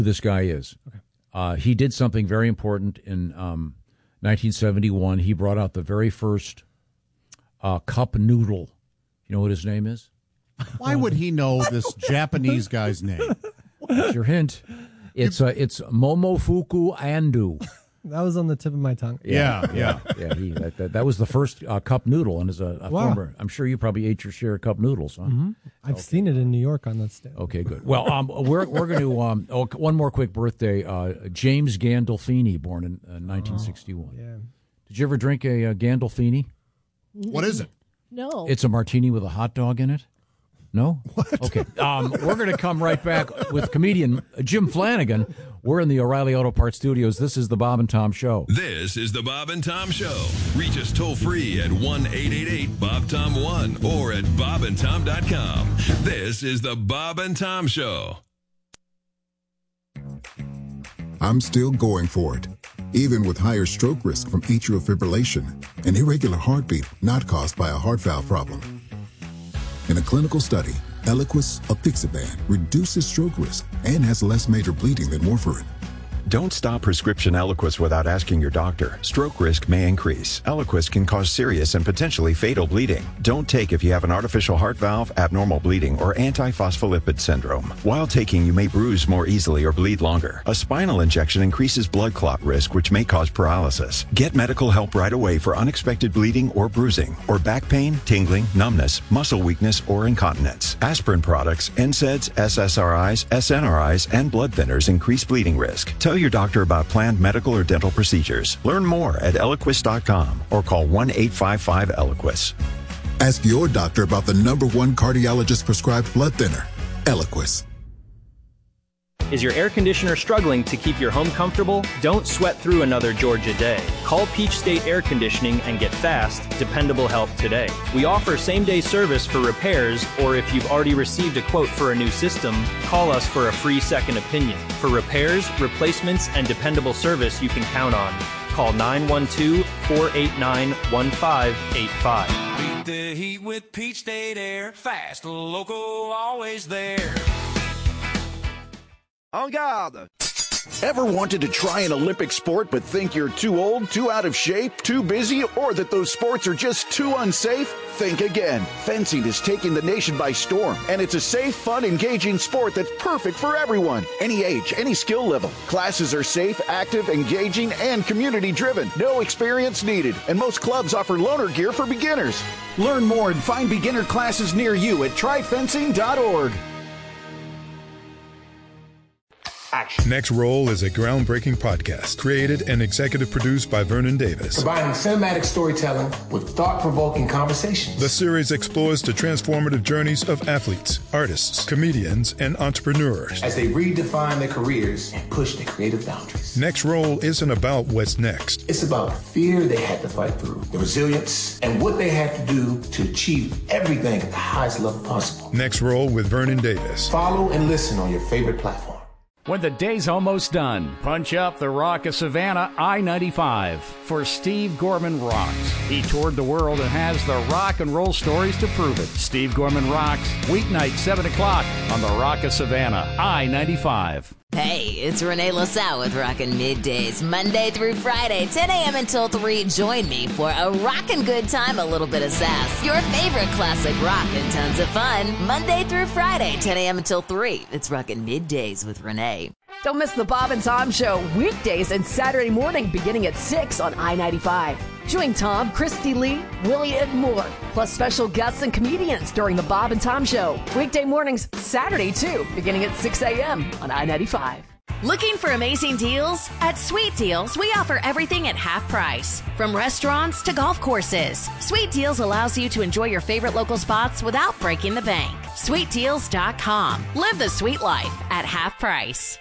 who this guy is. Okay. He did something very important in 1971. He brought out the very first cup noodle. You know what his name is? Why would he know this Japanese guy's name? That's your hint. It's Momofuku Andu. That was on the tip of my tongue. Yeah. That was the first cup noodle, and as a former, I'm sure you probably ate your share of cup noodles, huh? Mm-hmm. I've seen it in New York on that stand. Okay, good. Well, we're going to one more quick birthday. James Gandolfini, born in 1961. Yeah. Did you ever drink a Gandolfini? What is it? No. It's a martini with a hot dog in it. No? What? Okay. We're going to come right back with comedian Jim Flanagan. We're in the O'Reilly Auto Parts studios. This is the Bob and Tom Show. This is the Bob and Tom Show. Reach us toll free at 1-888-BOB-TOM-1 or at bobandtom.com. This is the Bob and Tom Show. I'm still going for it, even with higher stroke risk from atrial fibrillation, an irregular heartbeat not caused by a heart valve problem. In a clinical study, Eliquis, apixaban, reduces stroke risk and has less major bleeding than warfarin. Don't stop prescription Eliquis without asking your doctor. Stroke risk may increase. Eliquis can cause serious and potentially fatal bleeding. Don't take if you have an artificial heart valve, abnormal bleeding, or antiphospholipid syndrome. While taking, you may bruise more easily or bleed longer. A spinal injection increases blood clot risk, which may cause paralysis. Get medical help right away for unexpected bleeding or bruising, or back pain, tingling, numbness, muscle weakness, or incontinence. Aspirin products, NSAIDs, SSRIs, SNRIs, and blood thinners increase bleeding risk. Tell your doctor about planned medical or dental procedures. Learn more at Eliquis.com or call 1-855-ELIQUIS. Ask your doctor about the #1 cardiologist prescribed blood thinner, Eliquis. Is your air conditioner struggling to keep your home comfortable? Don't sweat through another Georgia day. Call Peach State Air Conditioning and get fast, dependable help today. We offer same-day service for repairs, or if you've already received a quote for a new system, call us for a free second opinion. For repairs, replacements, and dependable service you can count on. Call 912-489-1585. Beat the heat with Peach State Air. Fast, local, always there. En garde! Ever wanted to try an Olympic sport but think you're too old, too out of shape, too busy, or that those sports are just too unsafe? Think again. Fencing is taking the nation by storm, and it's a safe, fun, engaging sport that's perfect for everyone. Any age, any skill level. Classes are safe, active, engaging, and community-driven. No experience needed, and most clubs offer loaner gear for beginners. Learn more and find beginner classes near you at tryfencing.org. Action. Next Roll is a groundbreaking podcast created and executive produced by Vernon Davis. Combining cinematic storytelling with thought-provoking conversations. The series explores the transformative journeys of athletes, artists, comedians, and entrepreneurs as they redefine their careers and push their creative boundaries. Next Roll isn't about what's next. It's about the fear they had to fight through, the resilience, and what they had to do to achieve everything at the highest level possible. Next Roll with Vernon Davis. Follow and listen on your favorite platform. When the day's almost done, punch up the Rock of Savannah I-95 for Steve Gorman Rocks. He toured the world and has the rock and roll stories to prove it. Steve Gorman Rocks, weeknight 7 o'clock on the Rock of Savannah I-95. Hey, it's Renee LaSalle with Rockin' Middays, Monday through Friday, 10 a.m. until 3. Join me for a rockin' good time, a little bit of sass, your favorite classic rock, and tons of fun. Monday through Friday, 10 a.m. until 3. It's Rockin' Middays with Renee. Don't miss the Bob and Tom Show, weekdays and Saturday morning beginning at 6 on I-95. Join Tom, Christy Lee, Willie, and more, plus special guests and comedians during the Bob and Tom Show. Weekday mornings, Saturday too, beginning at 6 a.m. on I-95. Looking for amazing deals? At Sweet Deals, we offer everything at half price. From restaurants to golf courses, Sweet Deals allows you to enjoy your favorite local spots without breaking the bank. SweetDeals.com. Live the sweet life at half price.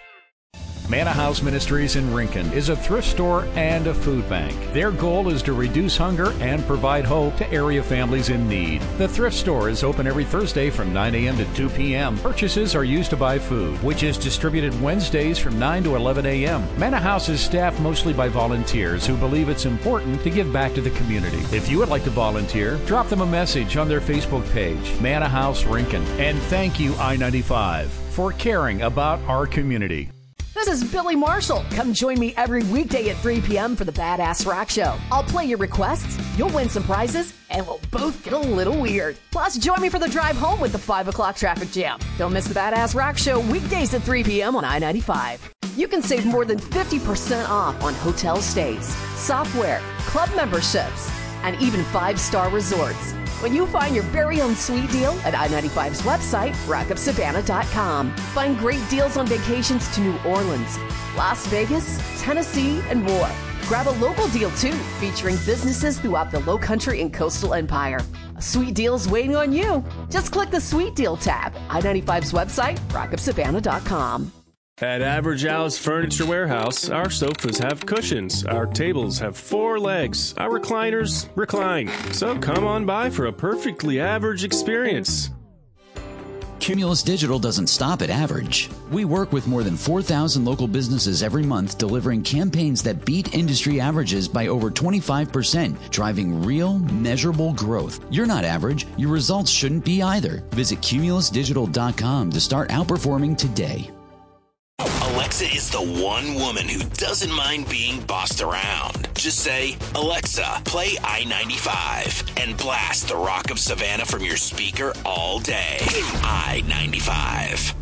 Manna House Ministries in Rincon is a thrift store and a food bank. Their goal is to reduce hunger and provide hope to area families in need. The thrift store is open every Thursday from 9 a.m. to 2 p.m. Purchases are used to buy food, which is distributed Wednesdays from 9 to 11 a.m. Manna House is staffed mostly by volunteers who believe it's important to give back to the community. If you would like to volunteer, drop them a message on their Facebook page, Manna House Rincon. And thank you, I-95, for caring about our community. This is Billy Marshall. Come join me every weekday at 3 p.m. for the Badass Rock Show. I'll play your requests, you'll win some prizes, and we'll both get a little weird. Plus, join me for the drive home with the 5 o'clock traffic jam. Don't miss the Badass Rock Show weekdays at 3 p.m. on I-95. You can save more than 50% off on hotel stays, software, club memberships, and even 5-star resorts when you find your very own sweet deal at I-95's website, rockupsavannah.com. Find great deals on vacations to New Orleans, Las Vegas, Tennessee, and more. Grab a local deal, too, featuring businesses throughout the Lowcountry and Coastal Empire. A sweet deal's waiting on you. Just click the Sweet Deal tab. I-95's website, rockupsavannah.com. At Average Al's Furniture Warehouse, our sofas have cushions, our tables have 4 legs, our recliners recline. So come on by for a perfectly average experience. Cumulus Digital doesn't stop at average. We work with more than 4,000 local businesses every month, delivering campaigns that beat industry averages by over 25%, driving real, measurable growth. You're not average. Your results shouldn't be either. Visit cumulusdigital.com to start outperforming today. Alexa is the one woman who doesn't mind being bossed around. Just say, Alexa, play I-95 and blast the Rock of Savannah from your speaker all day. I-95.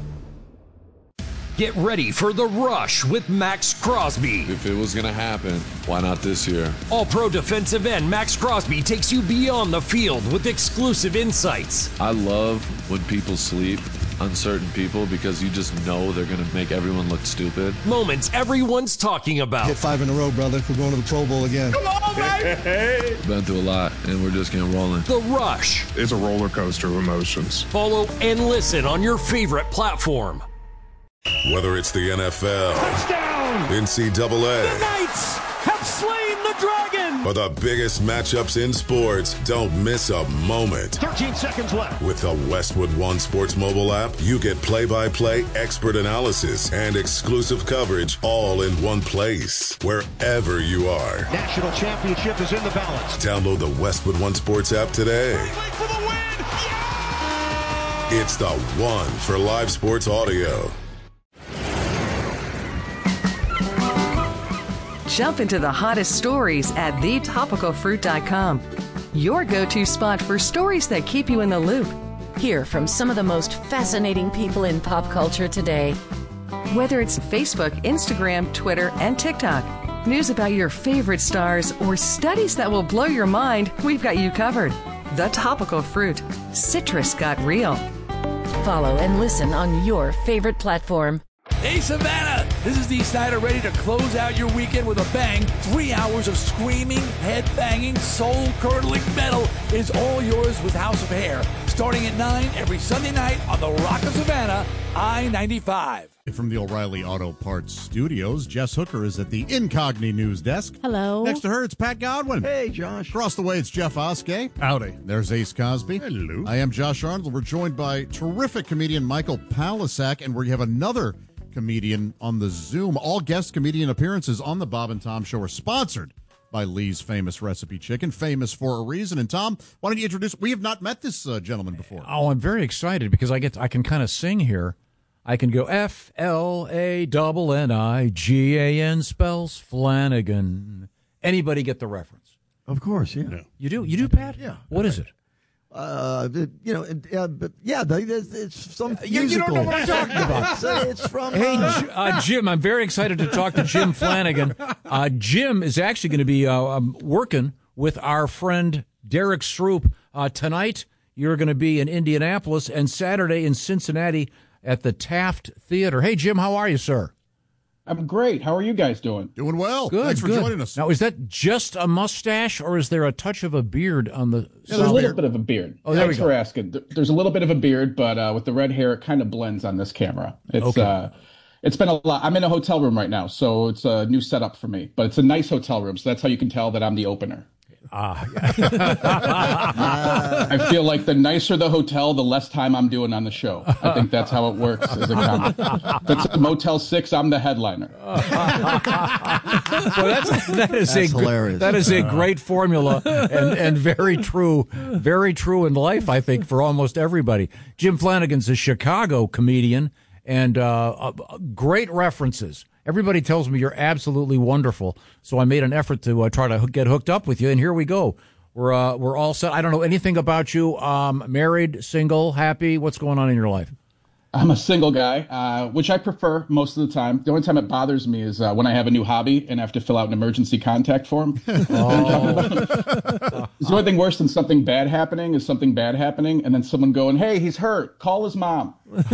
Get ready for The Rush with Max Crosby. If it was going to happen, why not this year? All-pro defensive end Max Crosby takes you beyond the field with exclusive insights. I love when people sleep on certain people because you just know they're going to make everyone look stupid. Moments everyone's talking about. Hit 5 in a row, brother. We're going to the Pro Bowl again. Come on, baby! Been through a lot, and we're just getting rolling. The Rush. It's a roller coaster of emotions. Follow and listen on your favorite platform. Whether it's the NFL, touchdown, NCAA, the Knights have slain the dragon, or the biggest matchups in sports, don't miss a moment. 13 seconds left. With the Westwood One Sports mobile app, you get play-by-play expert analysis and exclusive coverage all in one place, wherever you are. National championship is in the balance. Download the Westwood One Sports app today. For the win. Yeah! It's the one for live sports audio. Jump into the hottest stories at thetopicalfruit.com. Your go-to spot for stories that keep you in the loop. Hear from some of the most fascinating people in pop culture today. Whether it's Facebook, Instagram, Twitter, and TikTok, news about your favorite stars, or studies that will blow your mind, we've got you covered. The Topical Fruit. Citrus got real. Follow and listen on your favorite platform. Hey, Savannah! This is Dee Snider, ready to close out your weekend with a bang. 3 hours of screaming, head-banging, soul-curdling metal is all yours with House of Hair. Starting at 9 every Sunday night on the Rock of Savannah, I-95. From the O'Reilly Auto Parts Studios, Jess Hooker is at the Incogni News Desk. Hello. Next to her, it's Pat Godwin. Hey, Josh. Across the way, it's Jeff Oskey. Howdy. There's Ace Cosby. Hello. I am Josh Arnold. We're joined by terrific comedian Michael Palisak, and we have another comedian on the Zoom. All guest comedian appearances on the Bob and Tom Show are sponsored by Lee's Famous Recipe Chicken, famous for a reason. And Tom, why don't you introduce? We have not met this gentleman before. Oh, I'm very excited because I can kind of sing here. I can go Flanigan spells Flanagan. Anybody get the reference? Of course, yeah. No. You do? You do, Pat? Yeah. What is it? It's some musical. You don't know what I'm talking about. It's from. Hey, Jim, I'm very excited to talk to Jim Flanagan. Jim is actually going to be working with our friend Derek Stroop tonight. You're going to be in Indianapolis, and Saturday in Cincinnati at the Taft Theater. Hey, Jim, how are you, sir? I'm great. How are you guys doing? Doing well. Good. Thanks for joining us. Now, is that just a mustache, or is there a touch of a beard on the? There's a little bit of a beard. Oh, there Thanks we go. for asking. There's a little bit of a beard, but with the red hair, it kind of blends on this camera. It's Okay. It's been a lot. I'm in a hotel room right now, so it's a new setup for me. But it's a nice hotel room, so that's how you can tell that I'm the opener. I feel like the nicer the hotel, the less time I'm doing on the show. I think that's how it works as a comic. If it's a Motel 6, I'm the headliner. Well, that is hilarious. That is a great formula and very true in life, I think, for almost everybody. Jim Flanagan's a Chicago comedian, and great references. Everybody tells me you're absolutely wonderful, so I made an effort to try to get hooked up with you, and here we go. We're all set. I don't know anything about you. Married, single, happy? What's going on in your life? I'm a single guy, which I prefer most of the time. The only time it bothers me is when I have a new hobby and I have to fill out an emergency contact form. The only thing worse than something bad happening is something bad happening and then someone going, hey, he's hurt. Call his mom.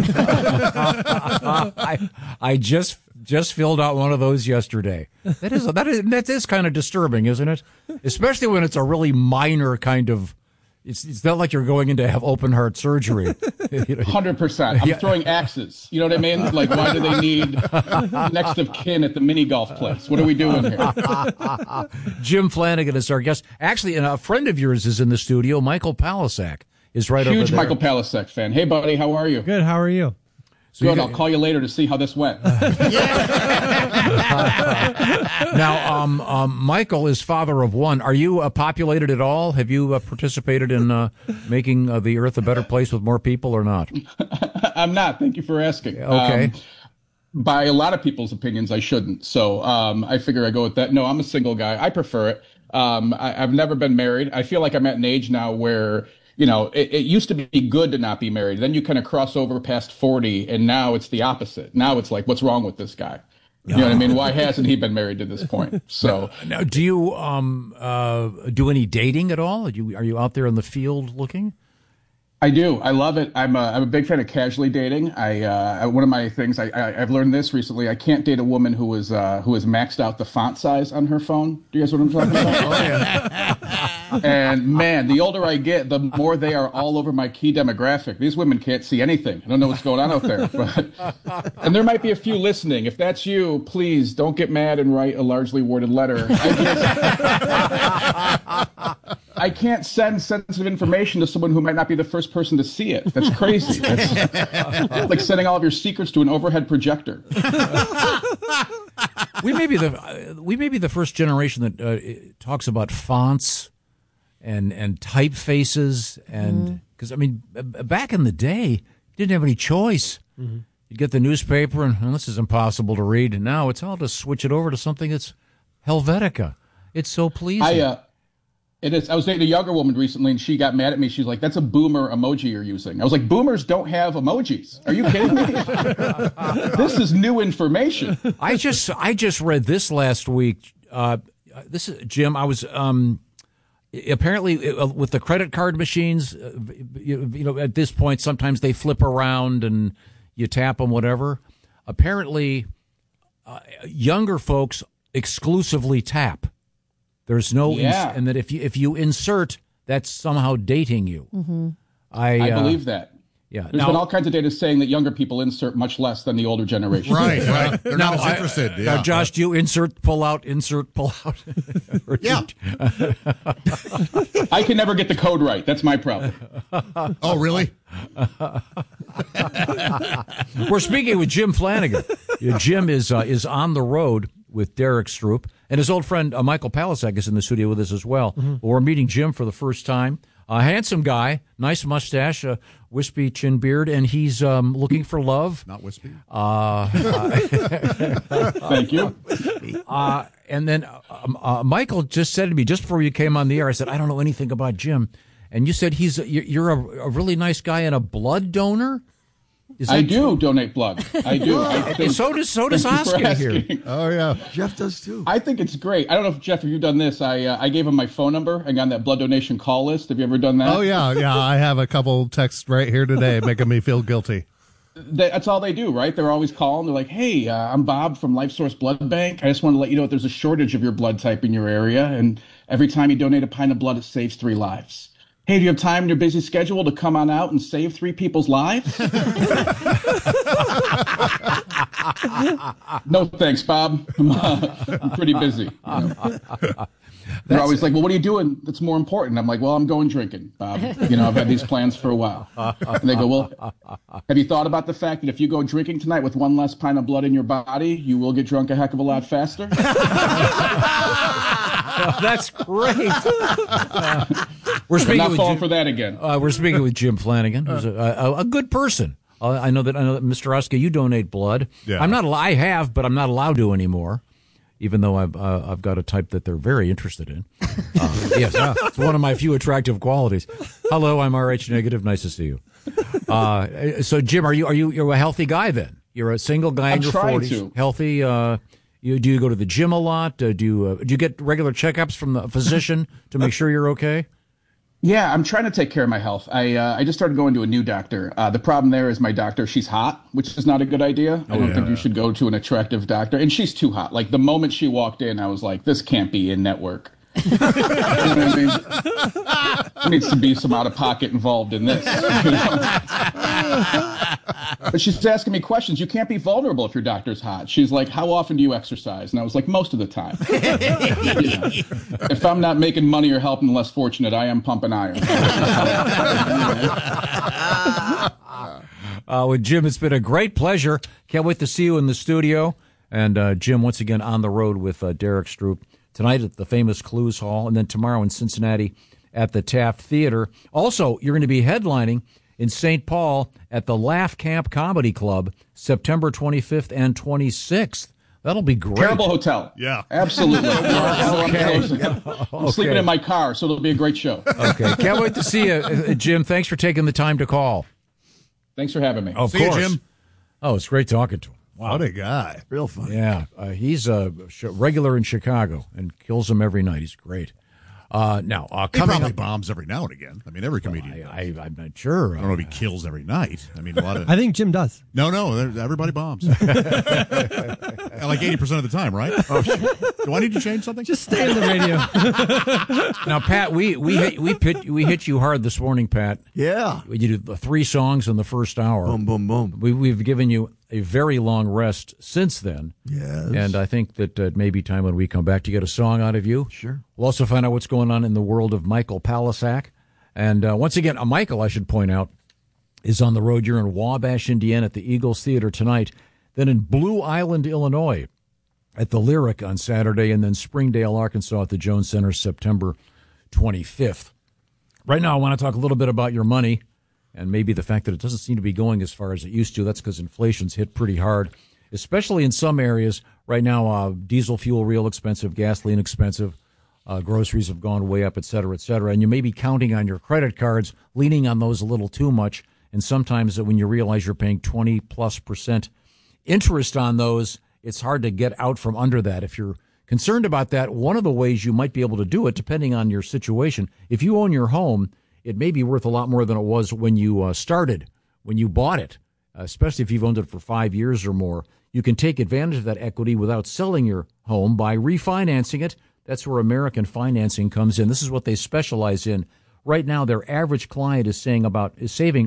I just filled out one of those yesterday. That is kind of disturbing, isn't it? Especially when it's a really minor kind of. It's not like you're going in to have open heart surgery. 100%. I'm throwing axes. You know what I mean? Like, why do they need next of kin at the mini golf place? What are we doing here? Jim Flanagan is our guest. Actually, and a friend of yours is in the studio. Michael Palasak is right over there. Huge Michael Palasak fan. Hey, buddy, how are you? Good. How are you? So good. I'll call you later to see how this went. Now, Michael is father of one. Are you populated at all? Have you participated in making the earth a better place with more people or not? I'm not. Thank you for asking. Okay. By a lot of people's opinions, I shouldn't. So I figure I go with that. No, I'm a single guy. I prefer it. I've never been married. I feel like I'm at an age now where, you know, it used to be good to not be married. Then you kind of cross over past 40, and now it's the opposite. Now it's like, what's wrong with this guy? You know what I mean? Why hasn't he been married to this point? So now, do you do any dating at all? Are you out there in the field looking? I do. I love it. I'm a big fan of casually dating. One of my things I've learned this recently. I can't date a woman who has maxed out the font size on her phone. Do you guys know what I'm talking about? Oh, yeah. And man, the older I get, the more they are all over my key demographic. These women can't see anything. I don't know what's going on out there. And there might be a few listening. If that's you, please don't get mad and write a largely worded letter. I can't send sensitive information to someone who might not be the first person to see it. That's crazy. That's like sending all of your secrets to an overhead projector. We may be the first generation that talks about fonts and typefaces, and because I mean, back in the day, you didn't have any choice. Mm-hmm. You'd get the newspaper, and this is impossible to read. And now it's all to switch it over to something that's Helvetica. It's so pleasing. It is. I was dating a younger woman recently, and she got mad at me. She's like, "That's a boomer emoji you're using." I was like, "Boomers don't have emojis. Are you kidding me? This is new information." I just read this last week. This is Jim. I was apparently with the credit card machines. You know, at this point, sometimes they flip around and you tap them, whatever. Apparently, younger folks exclusively tap. There's no, and that if you insert, that's somehow dating you. Mm-hmm. I believe that. Yeah, there's been all kinds of data saying that younger people insert much less than the older generation. Right. They're not as interested. Now, Josh, do you insert, pull out? Yeah. I can never get the code right. That's my problem. Oh, really? We're speaking with Jim Flanagan. Jim is on the road with Derek Stroop, and his old friend Michael Palasak is in the studio with us as well. Mm-hmm. We're meeting Jim for the first time. A handsome guy, nice mustache, wispy chin beard, and he's looking for love. Not wispy. Thank you. And then Michael just said to me, just before you came on the air, I said, I don't know anything about Jim. And you said you're a really nice guy and a blood donor? I do donate blood. I do. So does Oscar here. Oh, yeah. Jeff does, too. I think it's great. I don't know if, Jeff, if you've done this. I gave him my phone number and got on that blood donation call list. Have you ever done that? Oh, yeah. I have a couple texts right here today making me feel guilty. That's all they do, right? They're always calling. They're like, hey, I'm Bob from Life Source Blood Bank. I just want to let you know that there's a shortage of your blood type in your area. And every time you donate a pint of blood, it saves 3 lives. Hey, do you have time in your busy schedule to come on out and save 3 people's lives? No, thanks, Bob. I'm pretty busy. You know? They're always like, well, what are you doing that's more important? I'm like, well, I'm going drinking, Bob. You know, I've had these plans for a while. And they go, well, have you thought about the fact that if you go drinking tonight with 1 less pint of blood in your body, you will get drunk a heck of a lot faster? That's great. We're speaking. I'm not falling for that again. We're speaking with Jim Flanagan, who's a good person. I know that Mr. Oskey, you donate blood. Yeah. I have, but I'm not allowed to anymore. Even though I've got a type that they're very interested in. Yes, it's one of my few attractive qualities. Hello, I'm RH negative. Nice to see you. So Jim, you're a healthy guy then? You're a single guy in your 40s, healthy. Do you go to the gym a lot? Do you get regular checkups from the physician to make sure you're okay? Yeah, I'm trying to take care of my health. I just started going to a new doctor. The problem there is my doctor, she's hot, which is not a good idea. I don't think you should go to an attractive doctor. And she's too hot. Like the moment she walked in, I was like, this can't be in network. You know what I mean? There needs to be some out-of-pocket involved in this. You know? But she's asking me questions. You can't be vulnerable if your doctor's hot. She's like, how often do you exercise? And I was like, most of the time. You know? If I'm not making money or helping the less fortunate, I am pumping iron. With Jim, it's been a great pleasure. Can't wait to see you in the studio. And Jim, once again, on the road with Derek Stroop. Tonight at the famous Clues Hall, and then tomorrow in Cincinnati at the Taft Theater. Also, you're going to be headlining in St. Paul at the Laugh Camp Comedy Club, September 25th and 26th. That'll be great. Terrible hotel. Yeah. Absolutely. Okay. I'm sleeping in my car, so it'll be a great show. Okay. Can't wait to see you, Jim. Thanks for taking the time to call. Thanks for having me. Of See course. you, Jim. Oh, it's great talking to him. Wow. What a guy. Real fun. Yeah. He's a regular in Chicago and kills them every night. He's great. Now, He coming probably up, bombs every now and again. I mean, every comedian. I'm not sure. I don't know if he kills every night. I mean, a lot of. I think Jim does. No, everybody bombs. Like 80% of the time, right? Oh, do I need to change something? Just stay on the radio. Now, Pat, we hit you hard this morning, Pat. Yeah. You did 3 songs in the first hour. Boom, boom, boom. We've given you a very long rest since then. Yes. And I think that it may be time when we come back to get a song out of you. Sure. We'll also find out what's going on in the world of Michael Palisak. And once again, Michael, I should point out, is on the road. You're in Wabash, Indiana at the Eagles Theater tonight. Then in Blue Island, Illinois at the Lyric on Saturday. And then Springdale, Arkansas at the Jones Center September 25th. Right now, I want to talk a little bit about your money. And maybe the fact that it doesn't seem to be going as far as it used to. That's because inflation's hit pretty hard, especially in some areas. Right now, diesel fuel real expensive, gasoline expensive, groceries have gone way up, et cetera, et cetera. And you may be counting on your credit cards, leaning on those a little too much. And sometimes when you realize you're paying 20+% interest on those, it's hard to get out from under that. If you're concerned about that, one of the ways you might be able to do it, depending on your situation, if you own your home, it may be worth a lot more than it was when you started, when you bought it, especially if you've owned it for 5 years or more. You can take advantage of that equity without selling your home by refinancing it. That's where American Financing comes in. This is what they specialize in. Right now, their average client is saving about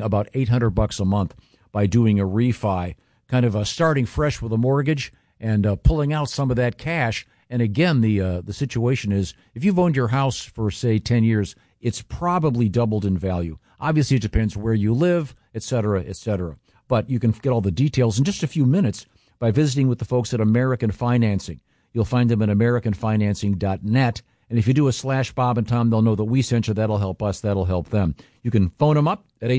$800 a month by doing a refi, kind of starting fresh with a mortgage and pulling out some of that cash. And again, the situation is if you've owned your house for, say, 10 years, it's probably doubled in value. Obviously, it depends where you live, et cetera, et cetera. But you can get all the details in just a few minutes by visiting with the folks at American Financing. You'll find them at AmericanFinancing.net. And if you do a /Bob and Tom, they'll know that we sent you. That'll help us. That'll help them. You can phone them up at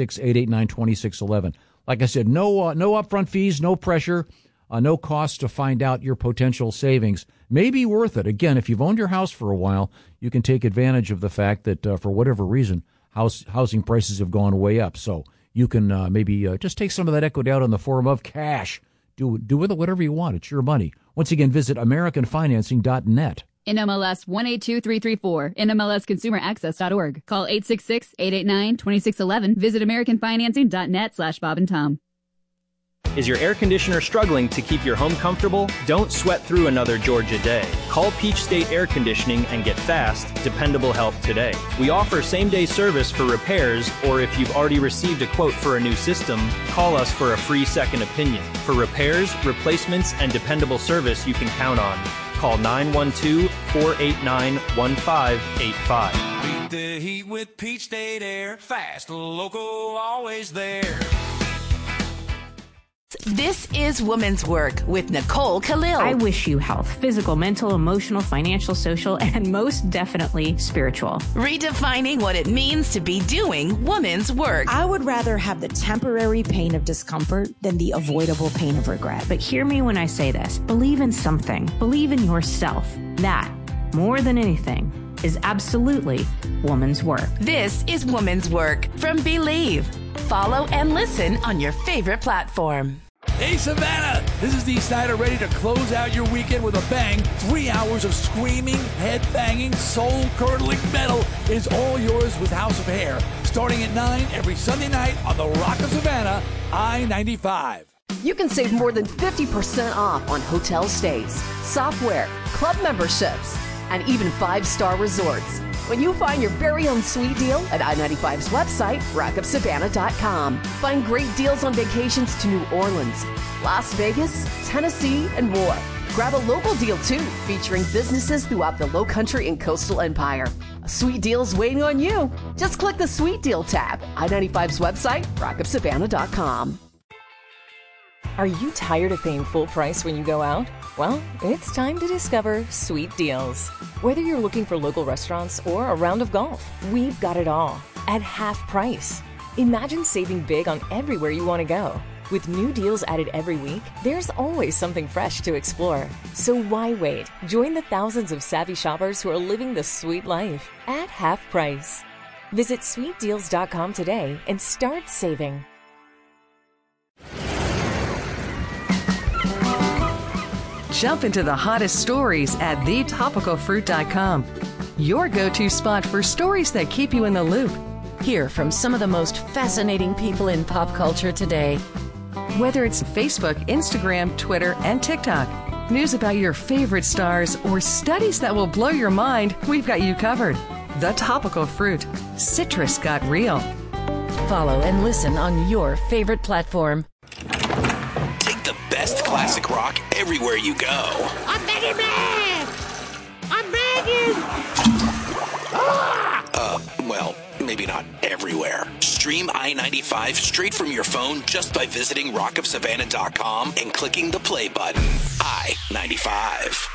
866-889-2611. Like I said, no upfront fees, no pressure, no cost to find out your potential savings. May be worth it. Again, if you've owned your house for a while, you can take advantage of the fact that for whatever reason, housing prices have gone way up. So you can maybe just take some of that equity out in the form of cash. Do with it whatever you want. It's your money. Once again, visit AmericanFinancing.net. NMLS 182334, NMLSConsumerAccess.org. Call 866-889-2611. Visit AmericanFinancing.net/Bob and Tom. Is your air conditioner struggling to keep your home comfortable? Don't sweat through another Georgia day. Call Peach State Air Conditioning and get fast, dependable help today. We offer same-day service for repairs, or if you've already received a quote for a new system, call us for a free second opinion. For repairs, replacements, and dependable service you can count on. Call 912-489-1585. Beat the heat with Peach State Air. Fast, local, always there. This is Women's Work with Nicole Khalil. I wish you health, physical, mental, emotional, financial, social, and most definitely spiritual. Redefining what it means to be doing women's work. I would rather have the temporary pain of discomfort than the avoidable pain of regret. But hear me when I say this. Believe in something. Believe in yourself. That, more than anything, is absolutely woman's work. This is Women's Work from Believe. Follow and listen on your favorite platform. Hey, Savannah! This is Dee Snider, ready to close out your weekend with a bang. 3 hours of screaming, head-banging, soul-curdling metal is all yours with House of Hair. Starting at 9 every Sunday night on the Rock of Savannah, I-95. You can save more than 50% off on hotel stays, software, club memberships, and even 5-star resorts when you find your very own sweet deal at I-95's website, rockofsavannah.com. Find great deals on vacations to New Orleans, Las Vegas, Tennessee, and more. Grab a local deal, too, featuring businesses throughout the Lowcountry and Coastal Empire. A sweet deal is waiting on you. Just click the Sweet Deal tab, I-95's website, rockofsavannah.com. Are you tired of paying full price when you go out? Well, it's time to discover Sweet Deals. Whether you're looking for local restaurants or a round of golf, we've got it all at half price. Imagine saving big on everywhere you want to go. With new deals added every week, there's always something fresh to explore. So why wait? Join the thousands of savvy shoppers who are living the sweet life at half price. Visit sweetdeals.com today and start saving. Jump into the hottest stories at thetopicalfruit.com. Your go-to spot for stories that keep you in the loop. Hear from some of the most fascinating people in pop culture today. Whether it's Facebook, Instagram, Twitter, and TikTok, news about your favorite stars, or studies that will blow your mind, we've got you covered. The Topical Fruit. Citrus got real. Follow and listen on your favorite platform. The best classic rock everywhere you go. I'm begging, man! I'm begging! Well, maybe not everywhere. Stream I-95 straight from your phone just by visiting rockofsavannah.com and clicking the play button. I-95.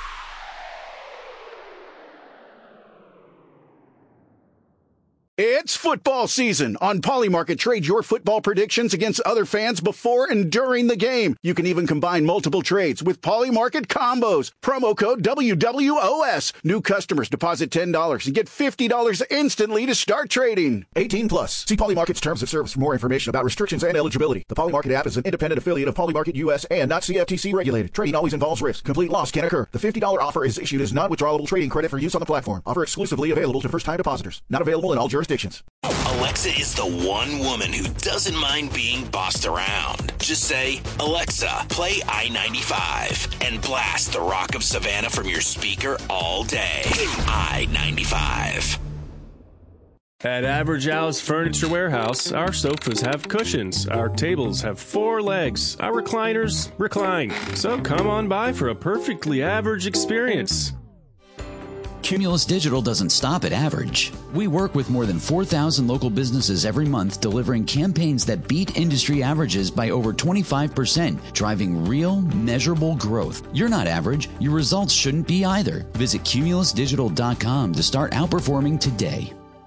It's football season. On Polymarket, trade your football predictions against other fans before and during the game. You can even combine multiple trades with Polymarket combos. Promo code WWOS. New customers deposit $10 and get $50 instantly to start trading. 18 plus. See Polymarket's terms of service for more information about restrictions and eligibility. The Polymarket app is an independent affiliate of Polymarket US and not CFTC regulated. Trading always involves risk. Complete loss can occur. The $50 offer is issued as non-withdrawable trading credit for use on the platform. Offer exclusively available to first-time depositors. Not available in all jurisdictions. Alexa is the one woman who doesn't mind being bossed around. Just say, Alexa, play I-95 and blast the Rock of Savannah from your speaker all day. I-95. At Average Al's Furniture Warehouse, our sofas have cushions, our tables have 4 legs, our recliners recline. So come on by for a perfectly average experience. Cumulus Digital doesn't stop at average. We work with more than 4,000 local businesses every month, delivering campaigns that beat industry averages by over 25%, driving real, measurable growth. You're not average. Your results shouldn't be either. Visit cumulusdigital.com to start outperforming today.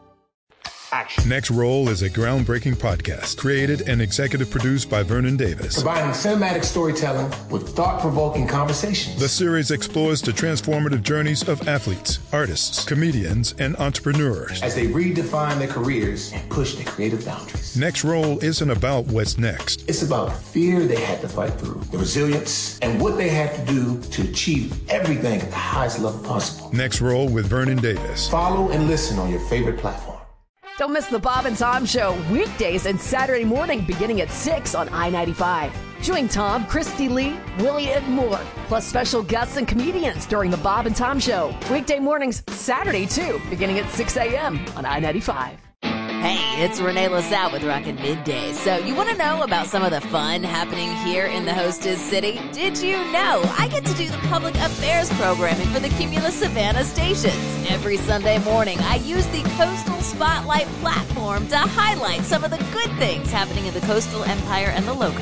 Next Roll is a groundbreaking podcast created and executive produced by Vernon Davis. Combining cinematic storytelling with thought-provoking conversations. The series explores the transformative journeys of athletes, artists, comedians, and entrepreneurs as they redefine their careers and push their creative boundaries. Next Roll isn't about what's next. It's about the fear they had to fight through, the resilience, and what they had to do to achieve everything at the highest level possible. Next Roll with Vernon Davis. Follow and listen on your favorite platform. Don't miss the Bob and Tom Show weekdays and Saturday morning beginning at 6 on I-95. Join Tom, Christy Lee, Willie, and more, plus special guests and comedians during the Bob and Tom Show. Weekday mornings, Saturday too, beginning at 6 a.m. on I-95. Hey, it's Renee LaSalle with Rockin' Middays. So you want to know about some of the fun happening here in the hostess city? Did you know I get to do the public affairs programming for the Cumulus Savannah stations? Every Sunday morning, I use the Coastal Spotlight platform to highlight some of the good things happening in the Coastal Empire and the Lowcountry.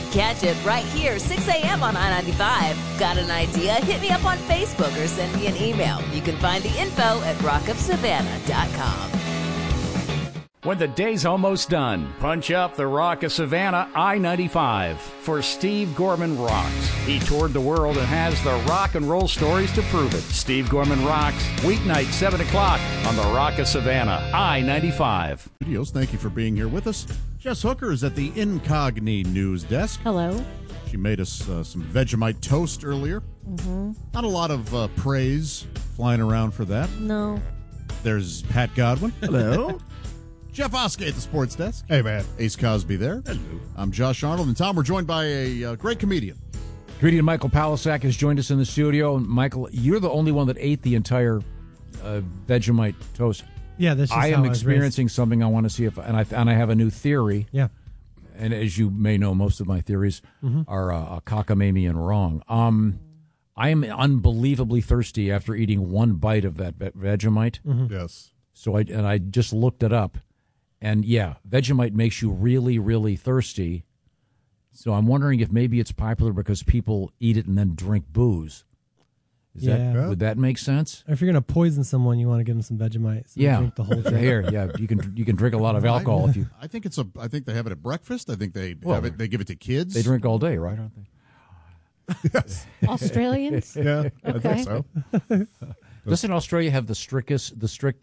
Catch it right here, 6 a.m. on I-95. Got an idea? Hit me up on Facebook or send me an email. You can find the info at rockofsavannah.com. When the day's almost done, punch up the Rock of Savannah I-95 for Steve Gorman Rocks. He toured the world and has the rock and roll stories to prove it. Steve Gorman Rocks, weeknight 7 o'clock on the Rock of Savannah I-95. Studios, thank you for being here with us. Jess Hooker is at the Incogni News Desk. Hello. She made us some Vegemite toast earlier. Mm-hmm. Not a lot of praise flying around for that. No. There's Pat Godwin. Hello. Jeff Oskey at the Sports Desk. Hey, man. Ace Cosby there. Hello. I'm Josh Arnold. And Tom, we're joined by a great comedian. Comedian Michael Palasak has joined us in the studio. And Michael, you're the only one that ate the entire Vegemite toast. Yeah, that's just I how am I was experiencing raised. something I want to see if, and I have a new theory. Yeah. And as you may know, most of my theories are cockamamie and wrong. I am unbelievably thirsty after eating one bite of that Vegemite. Yes. So I just looked it up, and yeah, Vegemite makes you really, really thirsty. So I'm wondering if maybe it's popular because people eat it and then drink booze. Would that make sense? If you're going to poison someone, you want to give them some Vegemite. So Yeah. drink the whole drink. Here, yeah, you can drink a lot of alcohol if you. I think I think they have it at breakfast. I think they have it. They give it to kids. They drink all day, right? Aren't they? Yes. Australians? Yeah, I Okay. think so. Doesn't Australia have the strictest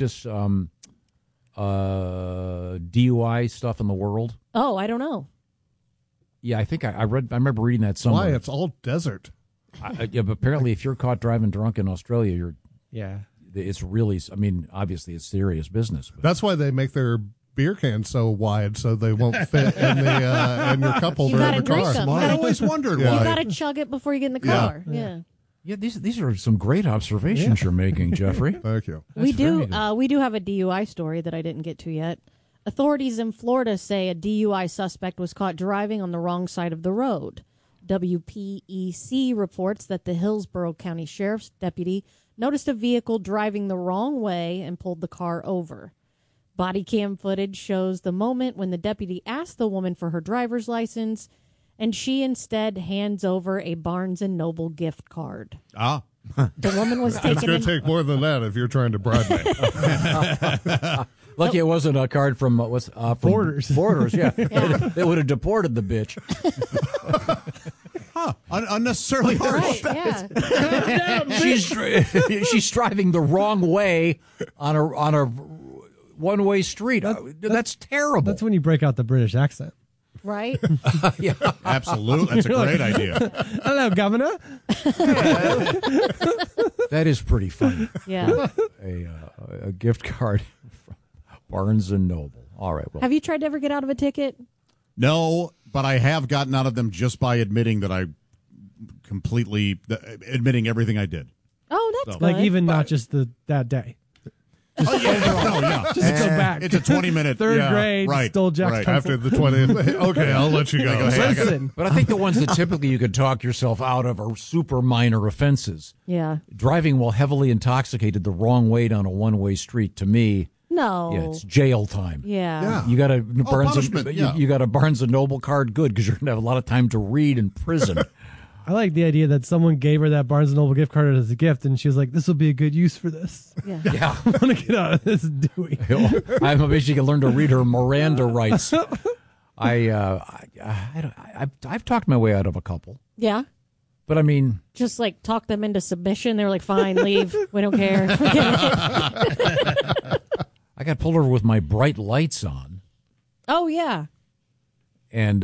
DUI stuff in the world? Oh, I don't know. Yeah, I think I remember reading that somewhere. Why? It's all desert. Yeah, but apparently, if you're caught driving drunk in Australia, Yeah. it's really. I mean, obviously, it's serious business. But That's why they make their beer cans so wide so they won't fit in the in your cup holder gotta of the drink car. them. I always wondered Yeah. You why. got to chug it before you get in the car. Yeah. yeah, these are some great observations you're making, Jeffrey. Thank you. We That's very do good. we do have a DUI story that I didn't get to yet. Authorities in Florida say a DUI suspect was caught driving on the wrong side of the road. WPEC reports that the Hillsborough County Sheriff's deputy noticed a vehicle driving the wrong way and pulled the car over. Body cam footage shows the moment when the deputy asked the woman for her driver's license, and she instead hands over a Barnes & Noble gift card. Ah. The woman was It's taken going in. to take more than that if you're trying to bribe me. Lucky it wasn't a card from from Borders. Borders, yeah. Yeah. They would have deported the bitch. Unnecessarily harsh. Right, yeah. She's driving the wrong way on a one-way street. That's terrible. That's when you break out the British accent. Right? Yeah. Absolutely. That's a great idea. Hello, Governor. That is pretty funny. Yeah. A gift card from Barnes & Noble. All right. Well, Have you tried to ever get out of a ticket? No, but I have gotten out of them just by admitting that I admitting everything I did. Oh, that's Like good. even not just that day. Oh, yeah. No, yeah. Just to go back. It's a 20-minute. Third grade, right, stole Jack's right. pencil. After the 20. Okay, I'll let you go. Listen. but I think the ones that typically you could talk yourself out of are super minor offenses. Yeah. Driving while heavily intoxicated the wrong way down a one-way street, to me, No. yeah, it's jail time. Yeah. You got a punishment, yeah. you got a Barnes and Noble card, good, because you're gonna have a lot of time to read in prison. I like the idea that someone gave her that Barnes & Noble gift card as a gift, and she was like, this will be a good use for this. Yeah. Yeah, I want to get out of this Dewey. I'm basically gonna learn to read her Miranda rights. I've talked my way out of a couple, Yeah. but I mean, Just like talk them into submission. They were like, fine, leave. We don't care. I got pulled over with my bright lights on, Oh, yeah. and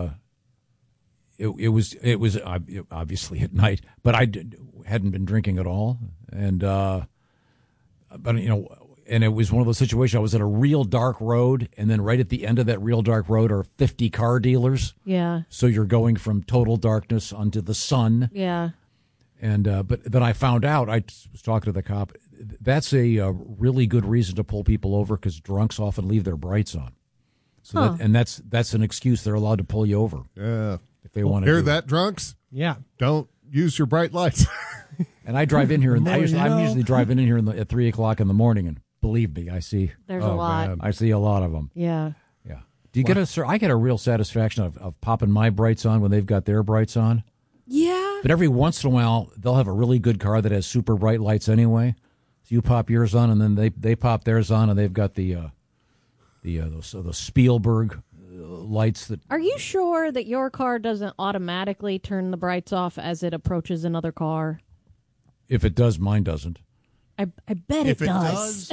it was obviously at night, but hadn't been drinking at all, and but and it was one of those situations. I was at a real dark road, and then right at the end of that real dark road are 50 car dealers. Yeah. So you're going from total darkness onto the sun. Yeah. And but then I found out, I was talking to the cop, that's a really good reason to pull people over because drunks often leave their brights on. So that's an excuse they're allowed to pull you over. Yeah. If they want to Hear that, drunks? Yeah. Don't use your bright lights. And I drive in here, and I'm you know. usually driving in here at 3 o'clock in the morning, and believe me, I see. There's a lot. man. I see a lot of them. Yeah. Yeah. Do you I get a real satisfaction of popping my brights on when they've got their brights on. Yeah. But every once in a while, they'll have a really good car that has super bright lights anyway. So you pop yours on, and then they pop theirs on, and they've got the Spielberg lights that. Are you sure that your car doesn't automatically turn the brights off as it approaches another car? If it does, mine doesn't. I bet If it it does.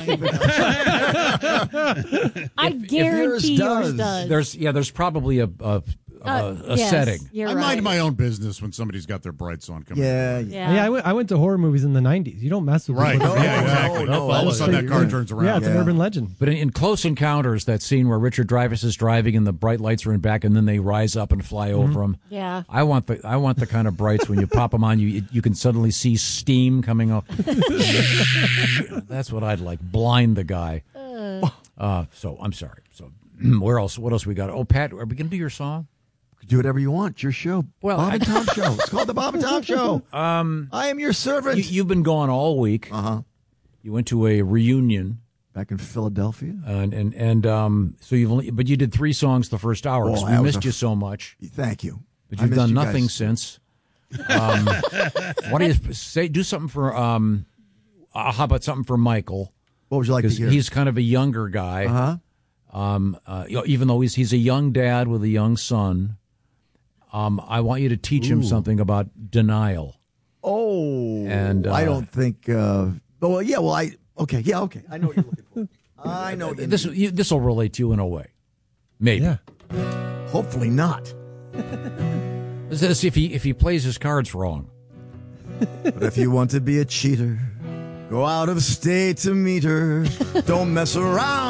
I If guarantee yours does. There's probably a yes, setting. You're I right. mind my own business when somebody's got their brights on. Coming Yeah, I went to horror movies in the 90s. You don't mess with Right. people. Yeah, exactly. All of a sudden that car turns around. Yeah, it's an urban legend. But in Close Encounters, that scene where Richard Dreyfuss is driving and the bright lights are in back, and then they rise up and fly over him. Yeah. I want the kind of brights when you pop them on, you can suddenly see steam coming off. That's what I'd like. Blind the guy. So I'm sorry. So where else? What else we got? Oh, Pat, are we going to do your song? Do whatever you want. It's your show. Well, Bob and Tom Show. It's called the Bob and Tom Show. I am your servant. You've been gone all week. You went to a reunion back in Philadelphia, and so but you did 3 songs the first hour because we missed you so much. Thank you. But you've done nothing since. Why don't you say? Do something for. How about something for Michael? What would you like to hear? He's kind of a younger guy. Even though he's a young dad with a young son. I want you to teach him something about denial. Oh, and I don't think. Okay. I know what you're looking for. I know this will relate to you in a way, maybe. Yeah. Hopefully not. This if he plays his cards wrong. But if you want to be a cheater, go out of state to meet her. Don't mess around.